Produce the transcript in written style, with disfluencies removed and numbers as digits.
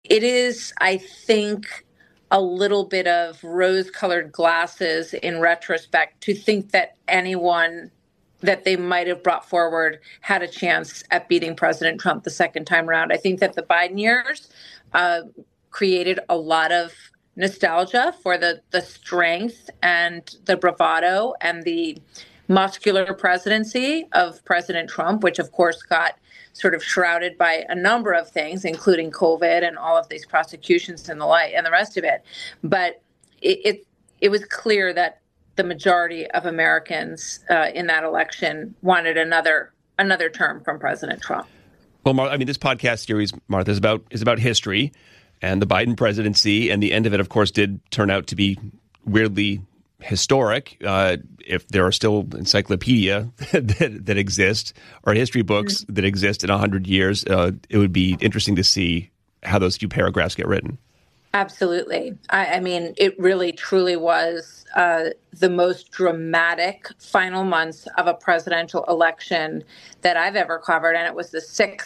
It is, I think, a little bit of rose-colored glasses in retrospect to think that anyone that they might have brought forward had a chance at beating President Trump the second time around. I think that the Biden years uh, created a lot of nostalgia for the strength and the bravado and the muscular presidency of President Trump, which of course got sort of shrouded by a number of things, including COVID and all of these prosecutions and the like and the rest of it. But it was clear that the majority of Americans in that election wanted another term from President Trump. Well, I mean, this podcast series, Martha, is about history and the Biden presidency, and the end of it, of course, did turn out to be weirdly historic. If there are still encyclopedia that exist or history books that exist in 100 years, it would be interesting to see how those few paragraphs get written. Absolutely. I mean, it really, truly was the most dramatic final months of a presidential election that I've ever covered. And it was the sixth